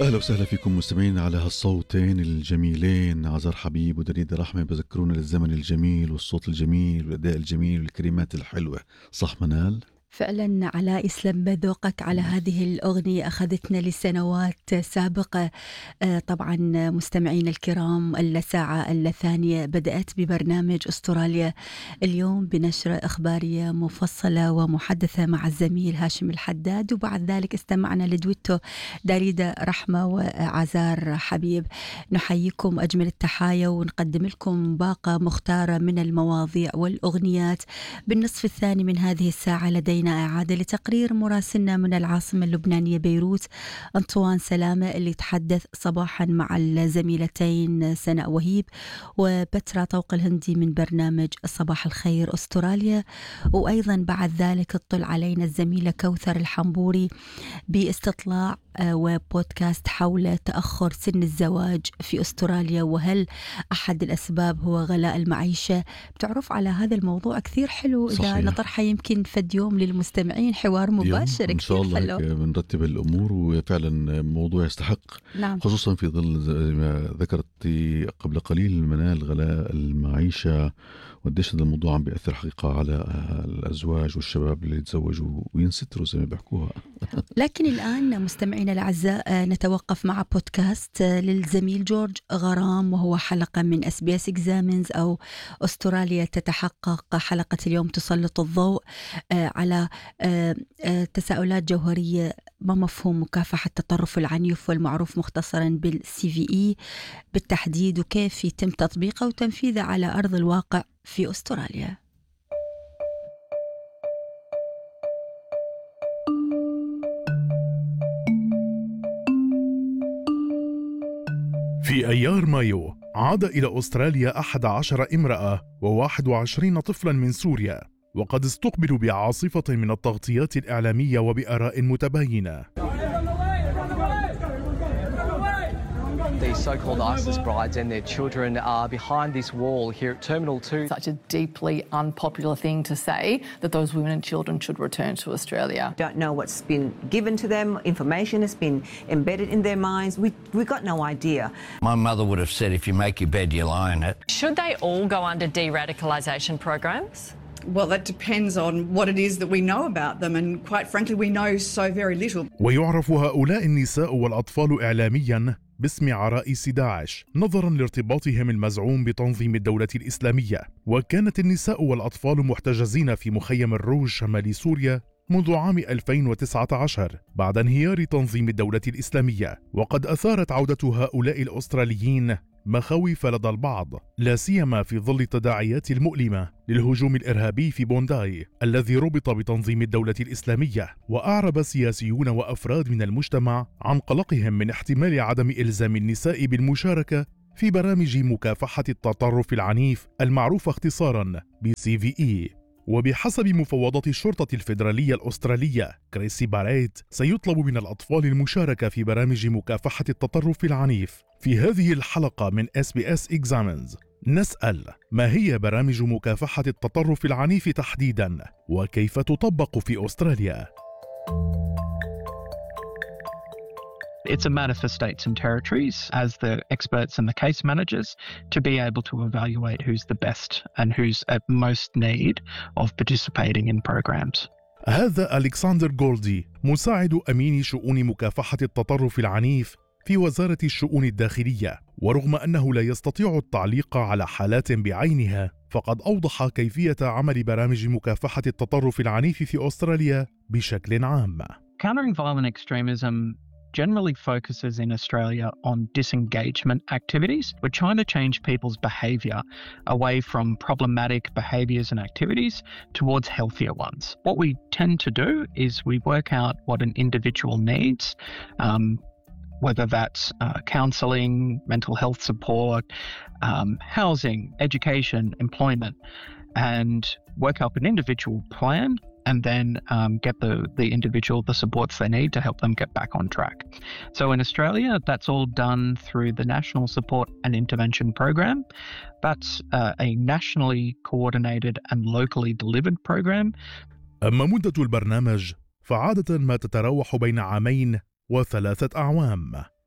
أهلا وسهلا فيكم مستمعين على هالصوتين الجميلين، عزر حبيب ودريدة رحمة، بذكرونا للزمن الجميل والصوت الجميل والأداء الجميل والكلمات الحلوة. صح منال؟ فعلا علاء، يسلم ذوقك على هذه الأغنية، أخذتنا لسنوات سابقة. طبعا مستمعين الكرام، الساعة الثانية بدأت ببرنامج أستراليا اليوم بنشرة إخبارية مفصلة ومحدثة مع الزميل هاشم الحداد، وبعد ذلك استمعنا لدويتو دريدة رحمة وعزار حبيب. نحييكم أجمل التحايا ونقدم لكم باقة مختارة من المواضيع والأغنيات. بالنصف الثاني من هذه الساعة لدينا إعادة لتقرير مراسلنا من العاصمة اللبنانية بيروت أنطوان سلامة، اللي تحدث صباحا مع الزميلتين سناء وهيب وبترا طوق الهندي من برنامج صباح الخير أستراليا. وأيضا بعد ذلك اطلع علينا الزميلة كوثر الحنبوري باستطلاع وبودكاست حول تأخر سن الزواج في أستراليا، وهل أحد الأسباب هو غلاء المعيشة. بتعرف على هذا الموضوع كثير حلو، إذا نطرحه يمكن فد يوم للمستمعين حوار مباشر. إن شاء الله بنرتب الأمور، وفعلا موضوع يستحق. نعم. خصوصا في ظل زي ما ذكرت قبل قليل منال، غلاء المعيشة، وقديش هذا الموضوع عم بيأثر حقيقة على الأزواج والشباب اللي يتزوجوا وينستروا زي ما بيحكوها. لكن الآن مستمعينا الأعزاء نتوقف مع بودكاست للزميل جورج غرام، وهو حلقة من SBS Examines أو أستراليا تتحقق. حلقة اليوم تسلط الضوء على تساؤلات جوهرية: ما مفهوم مكافحة التطرف العنيف والمعروف مختصرا بالCVE بالتحديد، وكيف يتم تطبيقه وتنفيذه على أرض الواقع في أستراليا. في أيار مايو عاد إلى أستراليا 11 امرأة و21 طفلا من سوريا، وقد استقبلوا بعاصفة من التغطيات الإعلامية وبآراء متباينة. These so-called ISIS brides and their children are behind this wall here at Terminal 2. Such a deeply unpopular thing to say, that those women and children should return to Australia. Don't know what's been given to them. Information has been embedded in their minds. We got no idea. My mother would have said, if you make your bed, you lie in it. Should they all go under de-radicalisation programs? Well, that depends on what it is that we know about them, and quite frankly we know so very little. ويعرف هؤلاء النساء والأطفال إعلامياً باسم عرائس داعش، نظراً لارتباطهم المزعوم بتنظيم الدولة الإسلامية. وكانت النساء والأطفال محتجزين في مخيم الروج شمال سوريا منذ عام 2019 بعد انهيار تنظيم الدولة الإسلامية، وقد أثارت عودة هؤلاء الأستراليين مخاوف لدى البعض، لا سيما في ظل التداعيات المؤلمة للهجوم الإرهابي في بونداي الذي ربط بتنظيم الدولة الإسلامية. وأعرب سياسيون وأفراد من المجتمع عن قلقهم من احتمال عدم إلزام النساء بالمشاركة في برامج مكافحة التطرف العنيف المعروفة اختصاراً BCVE. وبحسب مفوضة الشرطة الفيدرالية الأسترالية كريسي باريت، سيطلب من الأطفال المشاركة في برامج مكافحة التطرف العنيف. في هذه الحلقة من SBS Examines نسأل: ما هي برامج مكافحة التطرف العنيف تحديداً؟ وكيف تطبق في أستراليا؟ It's a matter for states and territories as the experts and the case managers to be able to evaluate who's the best and who's at most need of participating in programs. هذا ألكسندر جولدي، مساعد أمين شؤون مكافحة التطرف العنيف في وزارة الشؤون الداخلية. ورغم أنه لا يستطيع التعليق على حالات بعينها، فقد أوضح كيفية عمل برامج مكافحة التطرف العنيف في أستراليا بشكل عام. Countering violent extremism generally focuses in Australia on disengagement activities. We're trying to change people's behaviour away from problematic behaviours and activities towards healthier ones. What we tend to do is we work out what an individual needs, whether that's counselling, mental health support, housing, education, employment, and work up an individual plan and then get the individual the supports they need to help them get back on track. So in Australia, that's all done through the National Support and Intervention Program. That's a nationally coordinated and locally delivered program. أما مدة البرنامج فعادة ما تتراوح بين 2 و3 أعوام.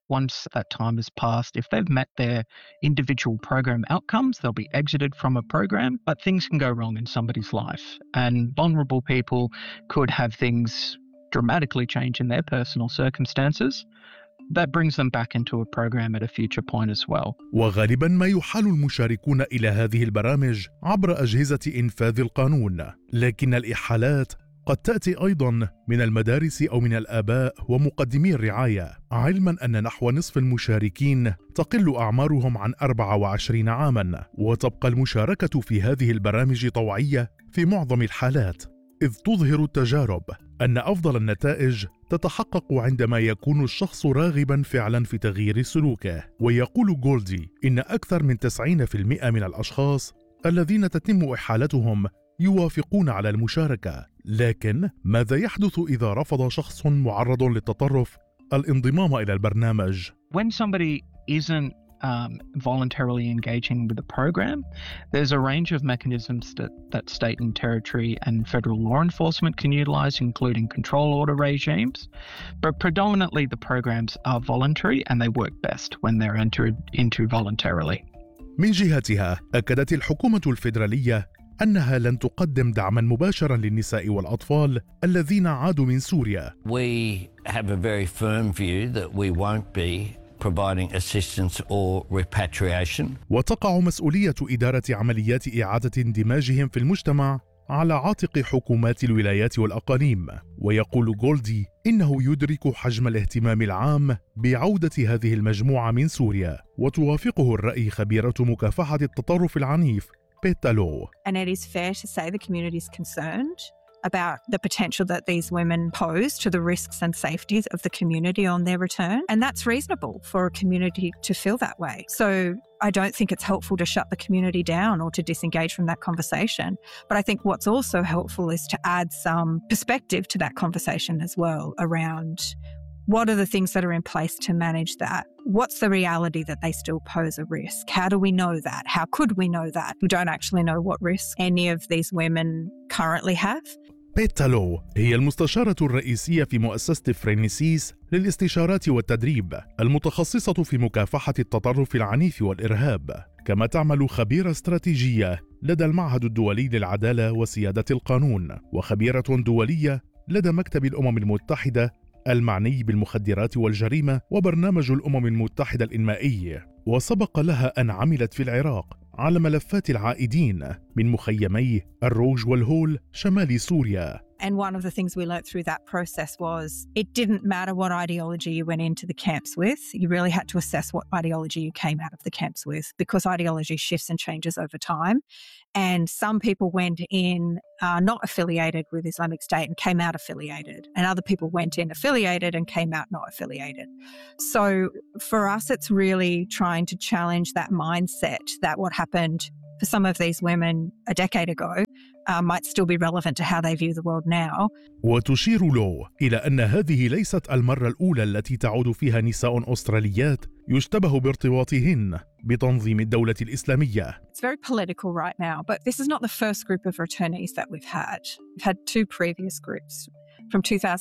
once that time has passed, if they've met their individual program outcomes, they'll be exited from a program, but things can go wrong in somebody's life. And vulnerable people could have things dramatically change in their personal circumstances. That brings them back into a program at a future point as well. وغالبا ما يحال المشاركون إلى هذه البرامج عبر أجهزة إنفاذ القانون، لكن الإحالات قد تأتي أيضا من المدارس أو من الآباء ومقدمي الرعاية، علما أن نحو نصف المشاركين تقل أعمارهم عن 24 عاما، وتبقى المشاركة في هذه البرامج طوعية في معظم الحالات، إذ تظهر التجارب أن أفضل النتائج تتحقق عندما يكون الشخص راغبا فعلا في تغيير سلوكه. ويقول جولدي إن أكثر من 90% من الأشخاص الذين تتم إحالتهم يوافقون على المشاركة، لكن ماذا يحدث إذا رفض شخص معرض للتطرف الانضمام إلى البرنامج؟ When somebody isn't voluntarily engaging with the program, there's a range of mechanisms that state and territory and federal law enforcement can utilize, including control order regimes. But predominantly the programs are voluntary and they work best when they're entered into voluntarily. من جهتها أكدت الحكومة الفيدرالية أنها لن تقدم دعما مباشرا للنساء والأطفال الذين عادوا من سوريا. We have a very firm view that we won't be providing assistance or repatriation. وتقع مسؤولية إدارة عمليات إعادة اندماجهم في المجتمع على عاتق حكومات الولايات والأقاليم. ويقول جولدي إنه يدرك حجم الاهتمام العام بعودة هذه المجموعة من سوريا، وتوافقه الرأي خبيرة مكافحة التطرف العنيف بيتا لو. And it is fair to say the community is concerned about the potential that these women pose to the risks and safeties of the community on their return. And that's reasonable for a community to feel that way. So I don't think it's helpful to shut the community down or to disengage from that conversation. But I think what's also helpful is to add some perspective to that conversation as well around what are the things that are in place to manage that? What's the reality that they still pose a risk? How do we know that? How could we know that? We don't actually know what risk any of these women currently have. بيتا لو هي المستشارة الرئيسية في مؤسسة فرينيسيس للاستشارات والتدريب المتخصصة في مكافحة التطرف العنيف والإرهاب، كما تعمل خبيرة استراتيجية لدى المعهد الدولي للعدالة وسيادة القانون، وخبيرة دولية لدى مكتب الأمم المتحدة المعني بالمخدرات والجريمة وبرنامج الأمم المتحدة الإنمائي. وسبق لها أن عملت في العراق على ملفات العائدين من مخيمي الروج والهول شمال سوريا. And one of the things we learnt through that process was it didn't matter what ideology you went into the camps with. You really had to assess what ideology you came out of the camps with, because ideology shifts and changes over time. And some people went in not affiliated with Islamic State and came out affiliated. And other people went in affiliated and came out not affiliated. So for us, it's really trying to challenge that mindset that what happened for some of these women a decade ago might still be relevant to how they view the world now. وتشير لو إلى أن هذه ليست المرة الأولى التي تعود فيها نساء أستراليات يشتبه بارتباطهن بتنظيم الدولة الإسلامية. It's very political right now, but this is not the first group of returnees that we've had. We've had two previous groups from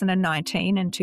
2019 and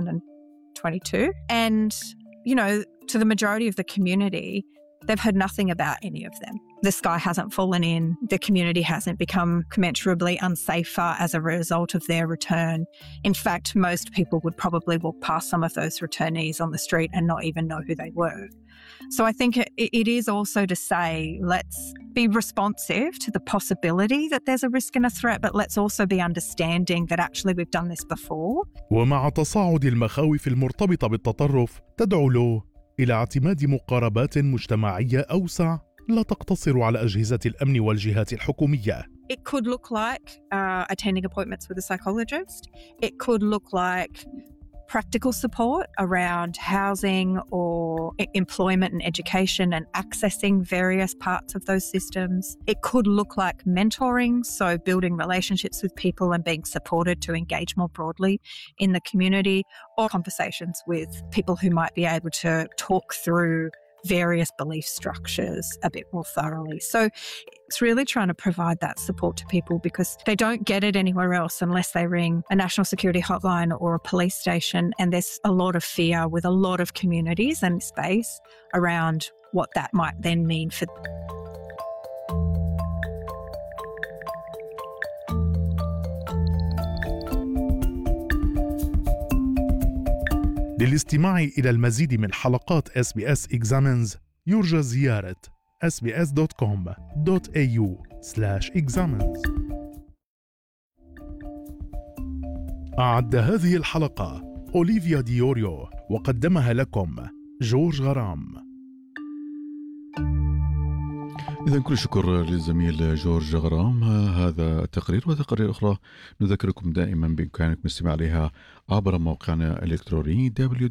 2022. And, you know, to the majority of the community, they've heard nothing about any of them. The sky hasn't fallen in. The community hasn't become commensurably unsafer as a result of their return. In fact, most people would probably walk past some of those returnees on the street and not even know who they were. So I think it is also to say, let's be responsive to the possibility that there's a risk and a threat, but let's also be understanding that actually we've done this before. ومع تصاعد المخاوف المرتبطة بالتطرف تدعو له إلى اعتماد مقاربات مجتمعية أوسع لا تقتصر على أجهزة الأمن والجهات الحكومية. It could look like attending appointments with a psychologist. It could look like practical support around housing or employment and education and accessing various parts of those systems. It could look like mentoring, so building relationships with people and being supported to engage more broadly in the community, or conversations with people who might be able to talk through various belief structures a bit more thoroughly. So it's really trying to provide that support to people because they don't get it anywhere else unless they ring a national security hotline or a police station. And there's a lot of fear with a lot of communities and space around what that might then mean for للاستماع إلى المزيد من حلقات SBS Examines يرجى زيارة sbs.com.au/examines. أعد هذه الحلقة أوليفيا ديوريو وقدمها لكم جورج غرام. إذن كل شكر للزميل جورج غرام. هذا التقرير وتقارير أخرى نذكركم دائما بإمكانكم الاستماع عليها عبر موقعنا الإلكتروني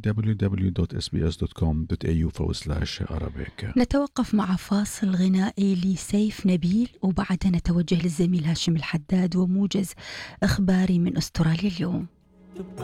www.sbs.com.au/Arabic. نتوقف مع فاصل غنائي لسيف نبيل وبعدها نتوجه للزميل هاشم الحداد وموجز إخباري من أستراليا اليوم.